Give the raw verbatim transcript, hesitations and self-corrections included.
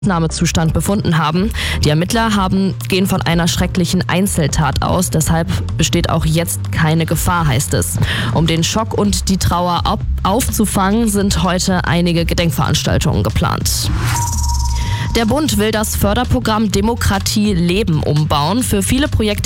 Ausnahmezustand befunden haben. Die Ermittler haben, gehen von einer schrecklichen Einzeltat aus, deshalb besteht auch jetzt keine Gefahr, heißt es. Um den Schock und die Trauer auf- aufzufangen, sind heute einige Gedenkveranstaltungen geplant. Der Bund will das Förderprogramm Demokratie leben umbauen. Für viele Projekte